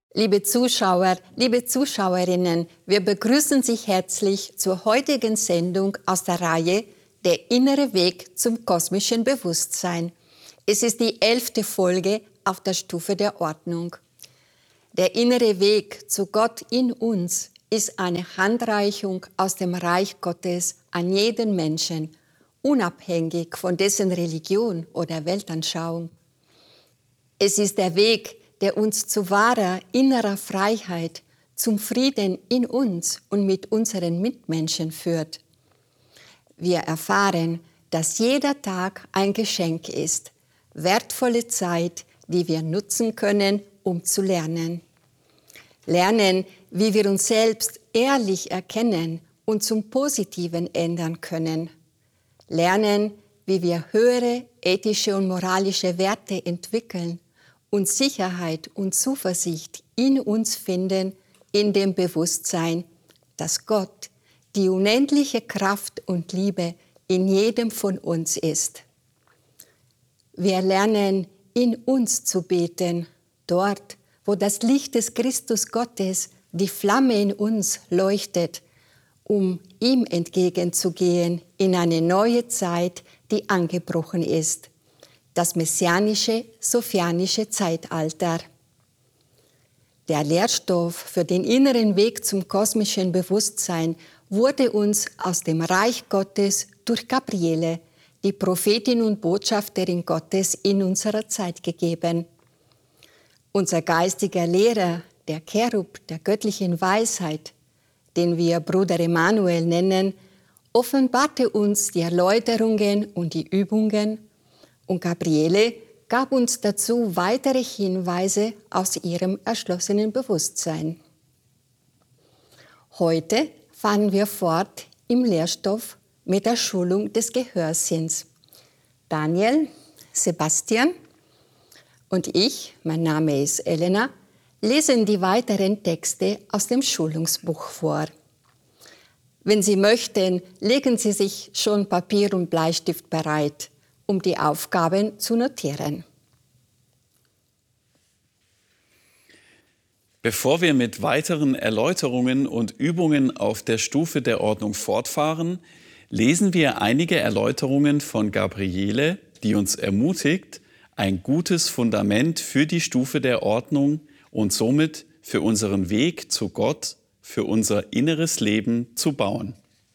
Liebe Zuschauer, liebe Zuschauerinnen, wir begrüßen Sie herzlich zur heutigen Sendung aus der Reihe Der innere Weg zum kosmischen Bewusstsein. Es ist die 11. Folge auf der Stufe der Ordnung. Der innere Weg zu Gott in uns ist eine Handreichung aus dem Reich Gottes an jeden Menschen, unabhängig von dessen Religion oder Weltanschauung. Es ist der Weg, der uns zu wahrer innerer Freiheit, zum Frieden in uns und mit unseren Mitmenschen führt. Wir erfahren, dass jeder Tag ein Geschenk ist, wertvolle Zeit, die wir nutzen können, um zu lernen. Lernen, wie wir uns selbst ehrlich erkennen und zum Positiven ändern können. Lernen, wie wir höhere ethische und moralische Werte entwickeln und Sicherheit und Zuversicht in uns finden, in dem Bewusstsein, dass Gott, die unendliche Kraft und Liebe in jedem von uns ist. Wir lernen, in uns zu beten, dort, wo das Licht des Christus Gottes, die Flamme in uns leuchtet, um ihm entgegenzugehen in eine neue Zeit, die angebrochen ist. Das messianische, sophianische Zeitalter. Der Lehrstoff für den inneren Weg zum kosmischen Bewusstsein wurde uns aus dem Reich Gottes durch Gabriele, die Prophetin und Botschafterin Gottes in unserer Zeit gegeben. Unser geistiger Lehrer, der Cherub der göttlichen Weisheit, den wir Bruder Emanuel nennen, offenbarte uns die Erläuterungen und die Übungen, und Gabriele gab uns dazu weitere Hinweise aus ihrem erschlossenen Bewusstsein. Heute fahren wir fort im Lehrstoff mit der Schulung des Gehörsinns. Daniel, Sebastian und ich, mein Name ist Elena, lesen die weiteren Texte aus dem Schulungsbuch vor. Wenn Sie möchten, legen Sie sich schon Papier und Bleistift bereit, um die Aufgaben zu notieren. Bevor wir mit weiteren Erläuterungen und Übungen auf der Stufe der Ordnung fortfahren, lesen wir einige Erläuterungen von Gabriele, die uns ermutigt, ein gutes Fundament für die Stufe der Ordnung und somit für unseren Weg zu Gott, für unser inneres Leben zu bauen.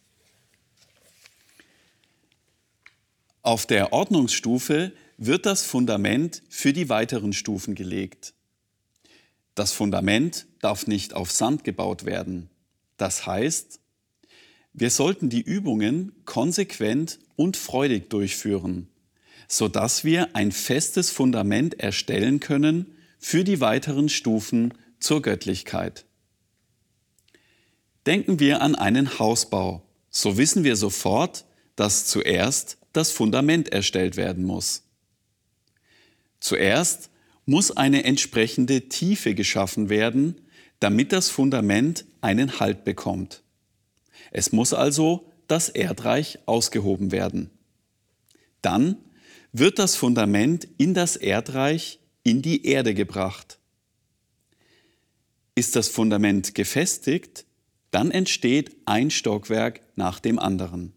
Auf der Ordnungsstufe wird das Fundament für die weiteren Stufen gelegt. Das Fundament darf nicht auf Sand gebaut werden. Das heißt, wir sollten die Übungen konsequent und freudig durchführen, sodass wir ein festes Fundament erstellen können für die weiteren Stufen zur Göttlichkeit. Denken wir an einen Hausbau, so wissen wir sofort, dass zuerst das Fundament erstellt werden muss. Zuerst muss eine entsprechende Tiefe geschaffen werden, damit das Fundament einen Halt bekommt. Es muss also das Erdreich ausgehoben werden. Dann wird das Fundament in das Erdreich, in die Erde gebracht. Ist das Fundament gefestigt, dann entsteht ein Stockwerk nach dem anderen.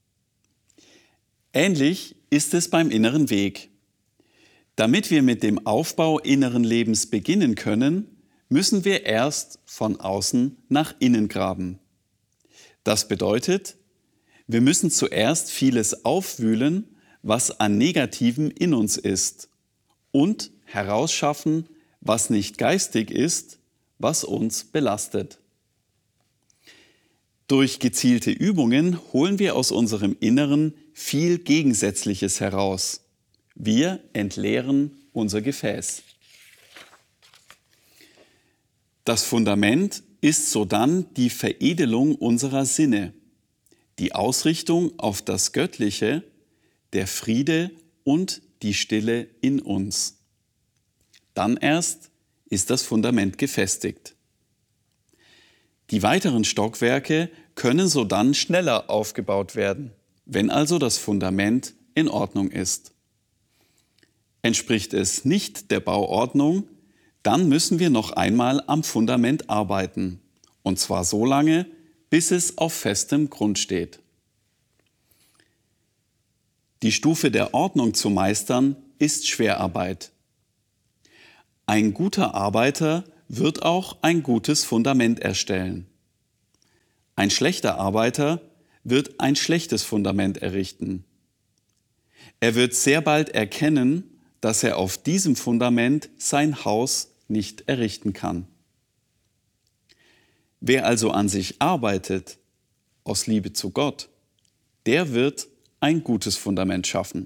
Ähnlich ist es beim inneren Weg. Damit wir mit dem Aufbau inneren Lebens beginnen können, müssen wir erst von außen nach innen graben. Das bedeutet, wir müssen zuerst vieles aufwühlen, was an Negativem in uns ist, und herausschaffen, was nicht geistig ist, was uns belastet. Durch gezielte Übungen holen wir aus unserem Inneren viel Gegensätzliches heraus. Wir entleeren unser Gefäß. Das Fundament ist sodann die Veredelung unserer Sinne, die Ausrichtung auf das Göttliche, der Friede und die Stille in uns. Dann erst ist das Fundament gefestigt. Die weiteren Stockwerke können sodann schneller aufgebaut werden, wenn also das Fundament in Ordnung ist. Entspricht es nicht der Bauordnung, dann müssen wir noch einmal am Fundament arbeiten. Und zwar so lange, bis es auf festem Grund steht. Die Stufe der Ordnung zu meistern ist Schwerarbeit. Ein guter Arbeiter wird auch ein gutes Fundament erstellen. Ein schlechter Arbeiter wird ein schlechtes Fundament errichten. Er wird sehr bald erkennen, dass er auf diesem Fundament sein Haus nicht errichten kann. Wer also an sich arbeitet, aus Liebe zu Gott, der wird ein gutes Fundament schaffen.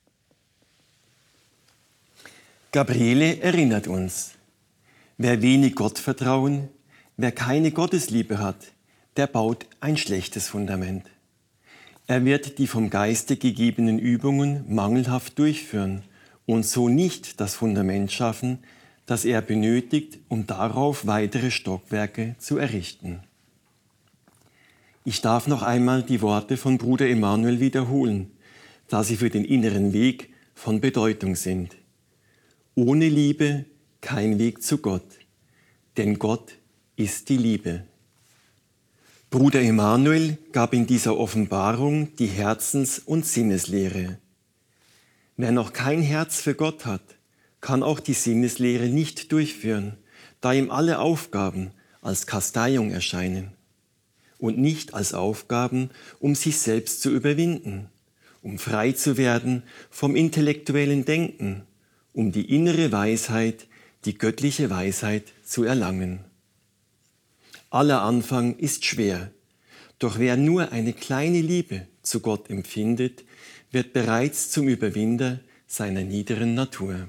Gabriele erinnert uns, wer wenig Gott vertrauen, wer keine Gottesliebe hat, der baut ein schlechtes Fundament. Er wird die vom Geiste gegebenen Übungen mangelhaft durchführen und so nicht das Fundament schaffen, das er benötigt, um darauf weitere Stockwerke zu errichten. Ich darf noch einmal die Worte von Bruder Emanuel wiederholen, da sie für den inneren Weg von Bedeutung sind. Ohne Liebe kein Weg zu Gott, denn Gott ist die Liebe. Bruder Emanuel gab in dieser Offenbarung die Herzens- und Sinneslehre. Wer noch kein Herz für Gott hat, kann auch die Sinneslehre nicht durchführen, da ihm alle Aufgaben als Kasteiung erscheinen und nicht als Aufgaben, um sich selbst zu überwinden, um frei zu werden vom intellektuellen Denken, um die innere Weisheit, die göttliche Weisheit zu erlangen. Aller Anfang ist schwer, doch wer nur eine kleine Liebe zu Gott empfindet, wird bereits zum Überwinder seiner niederen Natur.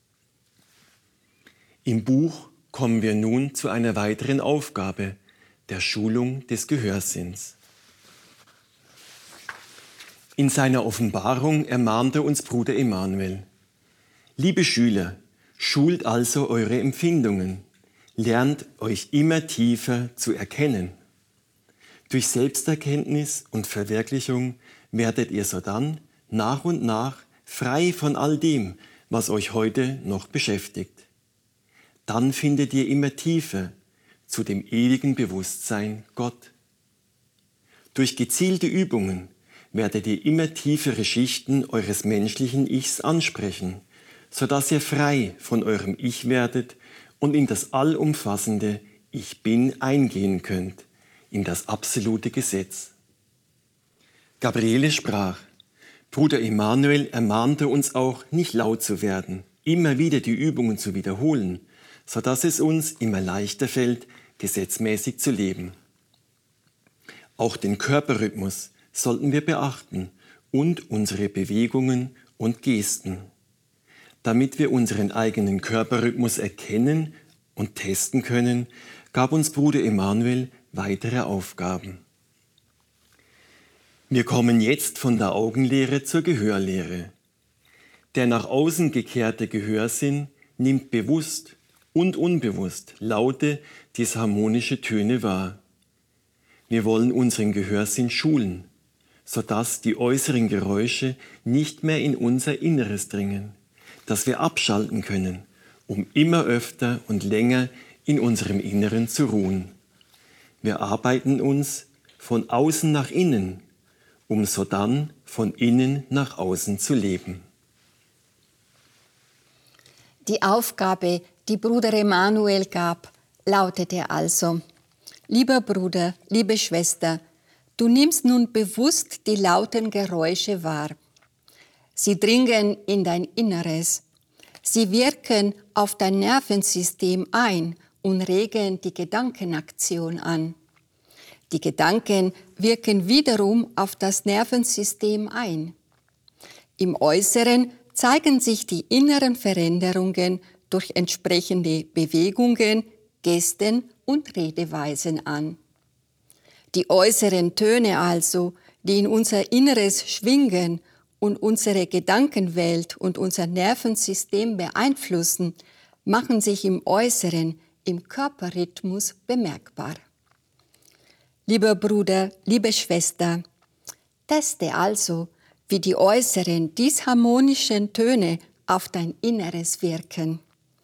Im Buch kommen wir nun zu einer weiteren Aufgabe, der Schulung des Gehörsinns. In seiner Offenbarung ermahnte uns Bruder Emanuel: Liebe Schüler, schult also eure Empfindungen, lernt euch immer tiefer zu erkennen. Durch Selbsterkenntnis und Verwirklichung werdet ihr sodann nach und nach frei von all dem, was euch heute noch beschäftigt. Dann findet ihr immer tiefer zu dem ewigen Bewusstsein Gott. Durch gezielte Übungen werdet ihr immer tiefere Schichten eures menschlichen Ichs ansprechen, sodass ihr frei von eurem Ich werdet und in das allumfassende Ich Bin eingehen könnt, in das absolute Gesetz. Gabriele sprach: Bruder Emanuel ermahnte uns auch, nicht laut zu werden, immer wieder die Übungen zu wiederholen, sodass es uns immer leichter fällt, gesetzmäßig zu leben. Auch den Körperrhythmus sollten wir beachten und unsere Bewegungen und Gesten. Damit wir unseren eigenen Körperrhythmus erkennen und testen können, gab uns Bruder Emanuel weitere Aufgaben. Wir kommen jetzt von der Augenlehre zur Gehörlehre. Der nach außen gekehrte Gehörsinn nimmt bewusst und unbewusst laute, disharmonische Töne wahr. Wir wollen unseren Gehörsinn schulen, sodass die äußeren Geräusche nicht mehr in unser Inneres dringen, dass wir abschalten können, um immer öfter und länger in unserem Inneren zu ruhen. Wir arbeiten uns von außen nach innen, um sodann von innen nach außen zu leben. Die Aufgabe, die Bruder Emanuel gab, lautete also: Lieber Bruder, liebe Schwester, du nimmst nun bewusst die lauten Geräusche wahr. Sie dringen in dein Inneres. Sie wirken auf dein Nervensystem ein und regen die Gedankenaktion an. Die Gedanken wirken wiederum auf das Nervensystem ein. Im Äußeren zeigen sich die inneren Veränderungen durch entsprechende Bewegungen, Gesten und Redeweisen an. Die äußeren Töne also, die in unser Inneres schwingen und unsere Gedankenwelt und unser Nervensystem beeinflussen, machen sich im Äußeren, im Körperrhythmus bemerkbar. Lieber Bruder, liebe Schwester, teste also, wie die äußeren disharmonischen Töne auf dein Inneres wirken.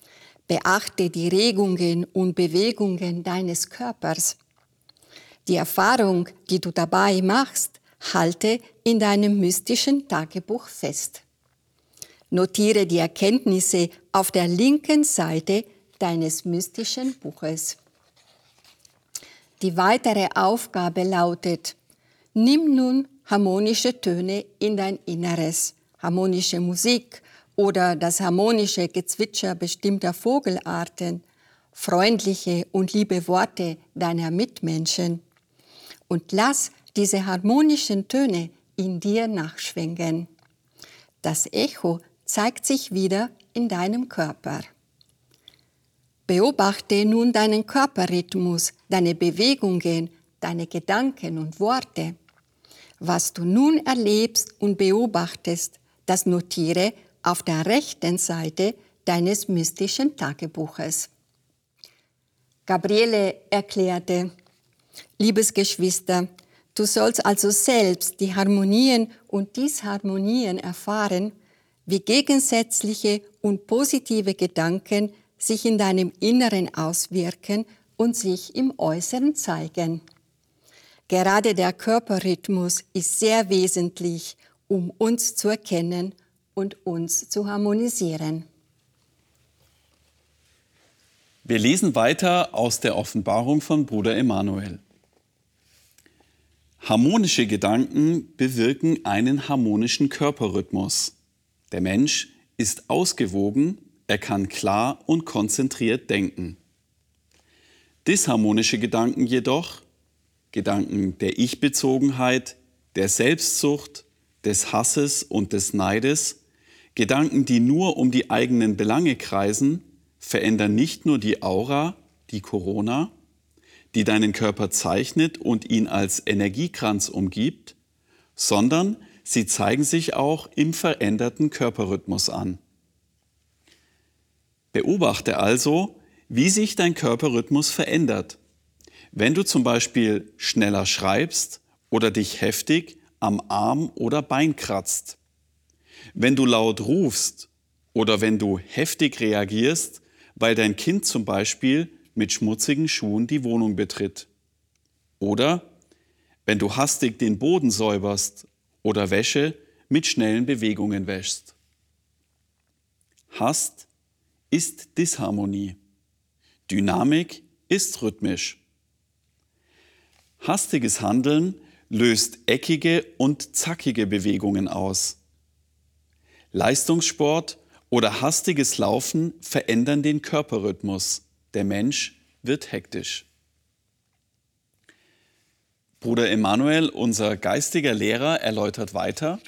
Beachte die Regungen und Bewegungen deines Körpers. Die Erfahrung, die du dabei machst, halte in deinem mystischen Tagebuch fest. Notiere die Erkenntnisse auf der linken Seite deines mystischen Buches. Die weitere Aufgabe lautet: Nimm nun harmonische Töne in dein Inneres, harmonische Musik oder das harmonische Gezwitscher bestimmter Vogelarten, freundliche und liebe Worte deiner Mitmenschen und lass diese harmonischen Töne in dir nachschwingen. Das Echo zeigt sich wieder in deinem Körper. Beobachte nun deinen Körperrhythmus, deine Bewegungen, deine Gedanken und Worte. Was du nun erlebst und beobachtest, das notiere auf der rechten Seite deines mystischen Tagebuches. Gabriele erklärte: Liebes Geschwister, du sollst also selbst die Harmonien und Disharmonien erfahren, wie gegensätzliche und positive Gedanken sich in deinem Inneren auswirken und sich im Äußeren zeigen. Gerade der Körperrhythmus ist sehr wesentlich, um uns zu erkennen und uns zu harmonisieren. Wir lesen weiter aus der Offenbarung von Bruder Emanuel. Harmonische Gedanken bewirken einen harmonischen Körperrhythmus. Der Mensch ist ausgewogen, er kann klar und konzentriert denken. Disharmonische Gedanken jedoch, Gedanken der Ich-Bezogenheit, der Selbstsucht, des Hasses und des Neides, Gedanken, die nur um die eigenen Belange kreisen, verändern nicht nur die Aura, die Corona, die deinen Körper zeichnet und ihn als Energiekranz umgibt, sondern sie zeigen sich auch im veränderten Körperrhythmus an. Beobachte also, wie sich dein Körperrhythmus verändert. Wenn du zum Beispiel schneller schreibst oder dich heftig am Arm oder Bein kratzt. Wenn du laut rufst oder wenn du heftig reagierst, weil dein Kind zum Beispiel mit schmutzigen Schuhen die Wohnung betritt. Oder wenn du hastig den Boden säuberst oder Wäsche mit schnellen Bewegungen wäschst. Hass ist Disharmonie. Dynamik ist rhythmisch. Hastiges Handeln löst eckige und zackige Bewegungen aus. Leistungssport oder hastiges Laufen verändern den Körperrhythmus. Der Mensch wird hektisch. Bruder Emanuel, unser geistiger Lehrer, erläutert weiter: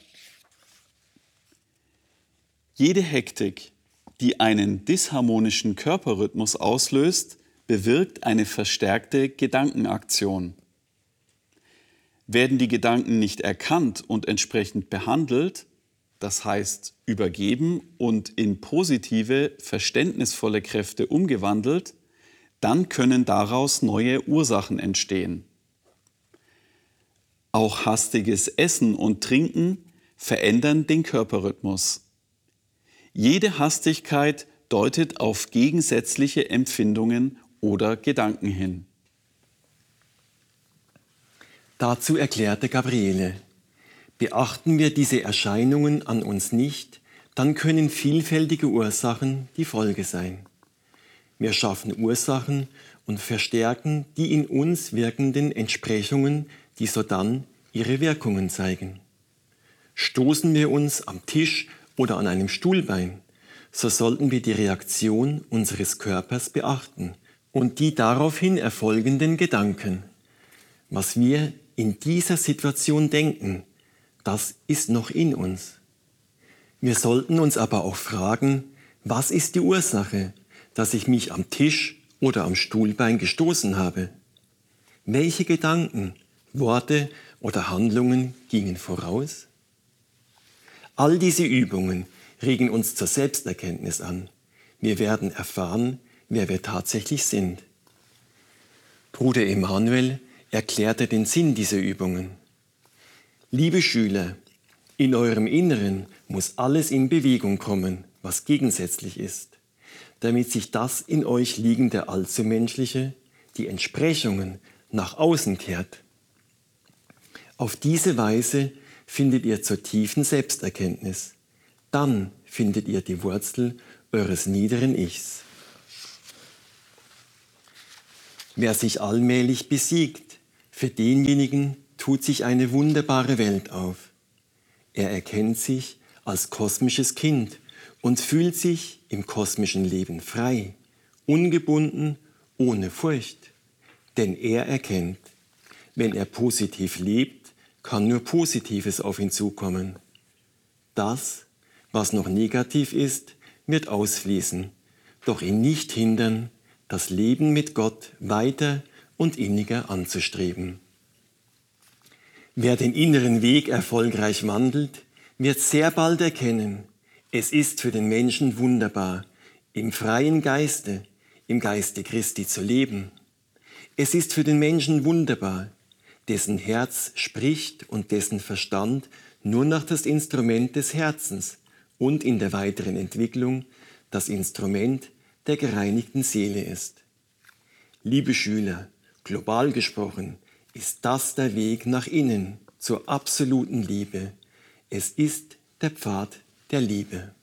Jede Hektik, die einen disharmonischen Körperrhythmus auslöst, bewirkt eine verstärkte Gedankenaktion. Werden die Gedanken nicht erkannt und entsprechend behandelt, das heißt übergeben und in positive, verständnisvolle Kräfte umgewandelt, dann können daraus neue Ursachen entstehen. Auch hastiges Essen und Trinken verändern den Körperrhythmus. Jede Hastigkeit deutet auf gegensätzliche Empfindungen oder Gedanken hin. Dazu erklärte Gabriele: Beachten wir diese Erscheinungen an uns nicht, dann können vielfältige Ursachen die Folge sein. Wir schaffen Ursachen und verstärken die in uns wirkenden Entsprechungen, die sodann ihre Wirkungen zeigen. Stoßen wir uns am Tisch oder an einem Stuhlbein, so sollten wir die Reaktion unseres Körpers beachten und die daraufhin erfolgenden Gedanken. Was wir in dieser Situation denken, das ist noch in uns. Wir sollten uns aber auch fragen, was ist die Ursache, dass ich mich am Tisch oder am Stuhlbein gestoßen habe? Welche Gedanken, Worte oder Handlungen gingen voraus? All diese Übungen regen uns zur Selbsterkenntnis an. Wir werden erfahren, wer wir tatsächlich sind. Bruder Emanuel erklärte den Sinn dieser Übungen. Liebe Schüler, in eurem Inneren muss alles in Bewegung kommen, was gegensätzlich ist. damit sich das in euch liegende Allzumenschliche, die Entsprechungen, nach außen kehrt. Auf diese Weise findet ihr zur tiefen Selbsterkenntnis. Dann findet ihr die Wurzel eures niederen Ichs. Wer sich allmählich besiegt, für denjenigen tut sich eine wunderbare Welt auf. Er erkennt sich als kosmisches Kind und fühlt sich im kosmischen Leben frei, ungebunden, ohne Furcht. Denn er erkennt, wenn er positiv lebt, kann nur Positives auf ihn zukommen. Das, was noch negativ ist, wird ausfließen, doch ihn nicht hindern, das Leben mit Gott weiter und inniger anzustreben. Wer den inneren Weg erfolgreich wandelt, wird sehr bald erkennen, es ist für den Menschen wunderbar, im freien Geiste, im Geiste Christi zu leben. Es ist für den Menschen wunderbar, dessen Herz spricht und dessen Verstand nur noch das Instrument des Herzens und in der weiteren Entwicklung das Instrument der gereinigten Seele ist. Liebe Schüler, global gesprochen, ist das der Weg nach innen zur absoluten Liebe. Es ist der Pfad der Liebe.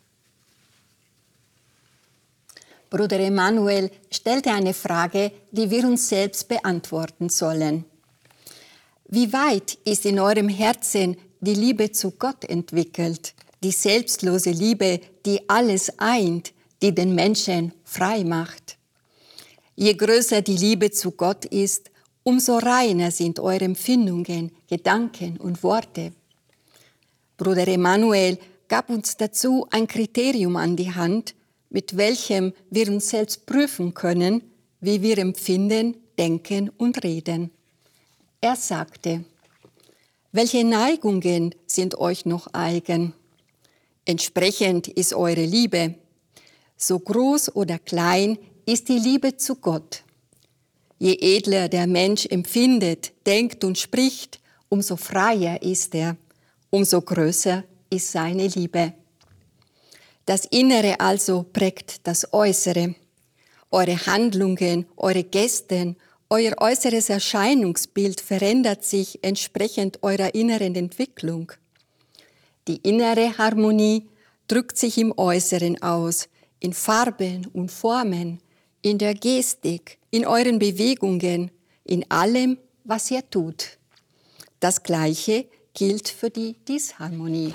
Bruder Emanuel stellte eine Frage, die wir uns selbst beantworten sollen. Wie weit ist in eurem Herzen die Liebe zu Gott entwickelt? Die selbstlose Liebe, die alles eint, die den Menschen frei macht. Je größer die Liebe zu Gott ist, umso reiner sind eure Empfindungen, Gedanken und Worte. Bruder Emanuel gab uns dazu ein Kriterium an die Hand, mit welchem wir uns selbst prüfen können, wie wir empfinden, denken und reden. Er sagte: Welche Neigungen sind euch noch eigen? Entsprechend ist eure Liebe. So groß oder klein ist die Liebe zu Gott. Je edler der Mensch empfindet, denkt und spricht, umso freier ist er, umso größer ist seine Liebe. Das Innere also prägt das Äußere. Eure Handlungen, eure Gesten, euer äußeres Erscheinungsbild verändert sich entsprechend eurer inneren Entwicklung. Die innere Harmonie drückt sich im Äußeren aus, in Farben und Formen, in der Gestik, in euren Bewegungen, in allem, was ihr tut. Das Gleiche gilt für die Disharmonie.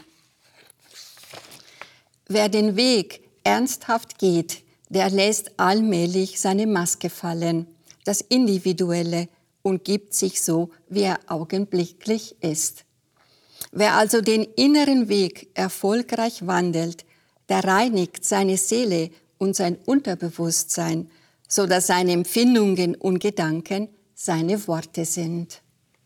Wer den Weg ernsthaft geht, der lässt allmählich seine Maske fallen, das Individuelle, und gibt sich so, wie er augenblicklich ist. Wer also den inneren Weg erfolgreich wandelt, der reinigt seine Seele und sein Unterbewusstsein, so dass seine Empfindungen und Gedanken seine Worte sind.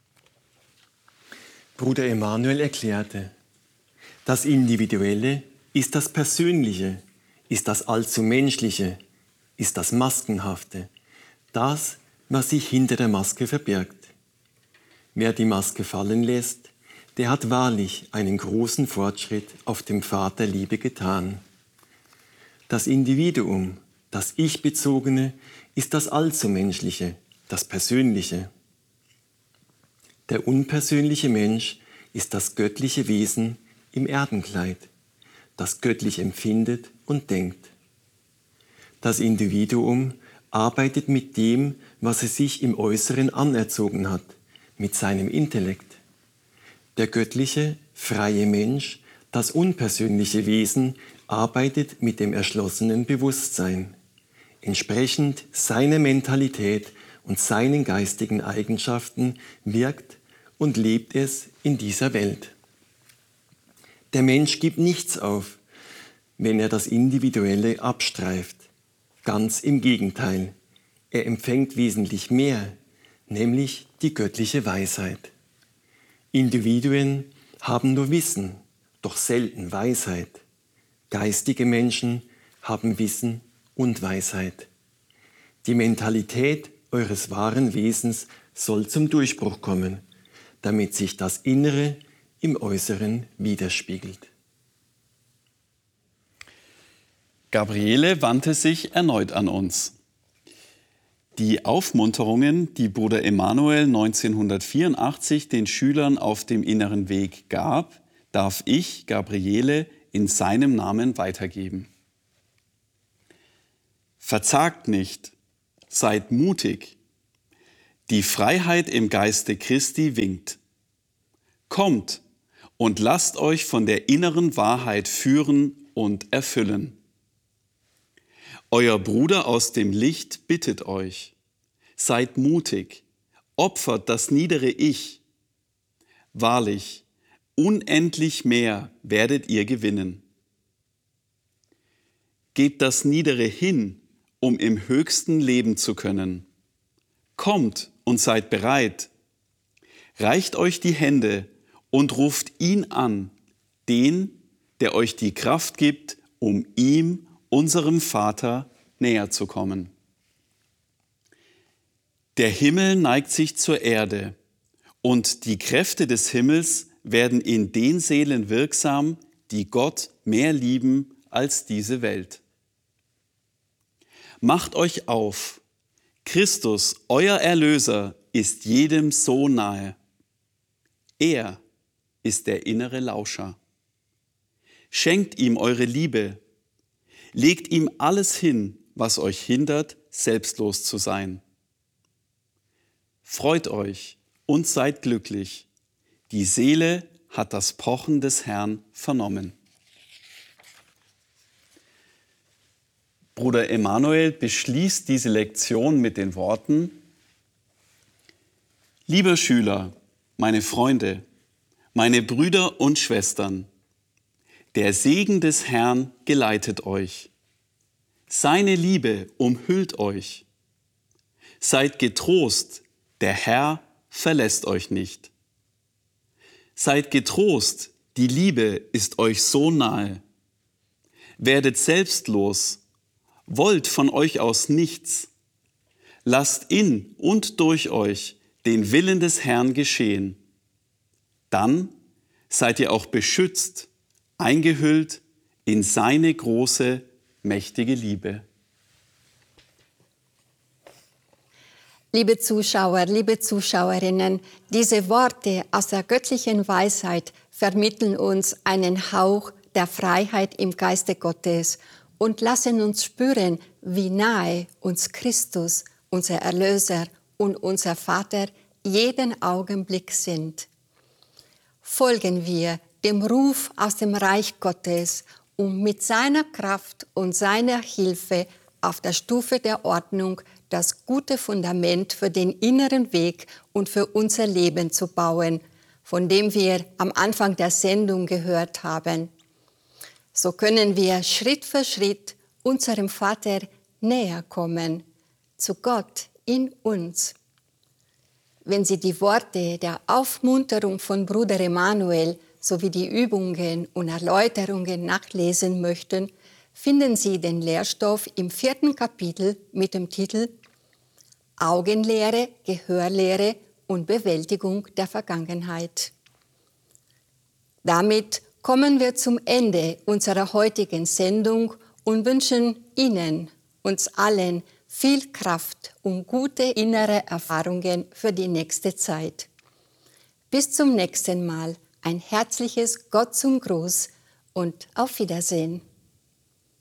Bruder Emanuel erklärte, das Individuelle ist das Persönliche, ist das Allzumenschliche, ist das Maskenhafte, das, was sich hinter der Maske verbirgt. Wer die Maske fallen lässt, der hat wahrlich einen großen Fortschritt auf dem Pfad der Liebe getan. Das Individuum, das Ich-Bezogene, ist das Allzumenschliche, das Persönliche. Der unpersönliche Mensch ist das göttliche Wesen im Erdenkleid, das göttlich empfindet und denkt. Das Individuum arbeitet mit dem, was es sich im Äußeren anerzogen hat, mit seinem Intellekt. Der göttliche, freie Mensch, das unpersönliche Wesen, arbeitet mit dem erschlossenen Bewusstsein. Entsprechend seiner Mentalität und seinen geistigen Eigenschaften wirkt und lebt es in dieser Welt. Der Mensch gibt nichts auf, wenn er das Individuelle abstreift. Ganz im Gegenteil, er empfängt wesentlich mehr, nämlich die göttliche Weisheit. Individuen haben nur Wissen, doch selten Weisheit. Geistige Menschen haben Wissen und Weisheit. Die Mentalität eures wahren Wesens soll zum Durchbruch kommen, damit sich das Innere im Äußeren widerspiegelt. Gabriele wandte sich erneut an uns. Die Aufmunterungen, die Bruder Emanuel 1984 den Schülern auf dem inneren Weg gab, darf ich, Gabriele, in seinem Namen weitergeben. Verzagt nicht, seid mutig. Die Freiheit im Geiste Christi winkt. Kommt und lasst euch von der inneren Wahrheit führen und erfüllen. Euer Bruder aus dem Licht bittet euch. Seid mutig, opfert das niedere Ich. Wahrlich, unendlich mehr werdet ihr gewinnen. Gebt das Niedere hin, um im Höchsten leben zu können. Kommt und seid bereit. Reicht euch die Hände und ruft ihn an, den, der euch die Kraft gibt, um ihm, unserem Vater, näher zu kommen. Der Himmel neigt sich zur Erde und die Kräfte des Himmels werden in den Seelen wirksam, die Gott mehr lieben als diese Welt. Macht euch auf, Christus, euer Erlöser, ist jedem so nahe. Er ist der innere Lauscher. Schenkt ihm eure Liebe. Legt ihm alles hin, was euch hindert, selbstlos zu sein. Freut euch und seid glücklich. Die Seele hat das Pochen des Herrn vernommen. Bruder Emanuel beschließt diese Lektion mit den Worten: Lieber Schüler, meine Freunde, meine Brüder und Schwestern, der Segen des Herrn geleitet euch. Seine Liebe umhüllt euch. Seid getrost, der Herr verlässt euch nicht. Seid getrost, die Liebe ist euch so nahe. Werdet selbstlos, wollt von euch aus nichts. Lasst in und durch euch den Willen des Herrn geschehen. Dann seid ihr auch beschützt, eingehüllt in seine große, mächtige Liebe. Liebe Zuschauer, liebe Zuschauerinnen, diese Worte aus der göttlichen Weisheit vermitteln uns einen Hauch der Freiheit im Geiste Gottes und lassen uns spüren, wie nahe uns Christus, unser Erlöser und unser Vater, jeden Augenblick sind. Folgen wir dem Ruf aus dem Reich Gottes, um mit seiner Kraft und seiner Hilfe auf der Stufe der Ordnung das gute Fundament für den inneren Weg und für unser Leben zu bauen, von dem wir am Anfang der Sendung gehört haben. So können wir Schritt für Schritt unserem Vater näher kommen, zu Gott in uns. Wenn Sie die Worte der Aufmunterung von Bruder Emanuel sowie die Übungen und Erläuterungen nachlesen möchten, finden Sie den Lehrstoff im 4. Kapitel mit dem Titel Augenlehre, Gehörlehre und Bewältigung der Vergangenheit. Damit kommen wir zum Ende unserer heutigen Sendung und wünschen Ihnen, uns allen, viel Kraft und gute innere Erfahrungen für die nächste Zeit. Bis zum nächsten Mal. Ein herzliches Gott zum Gruß und auf Wiedersehen.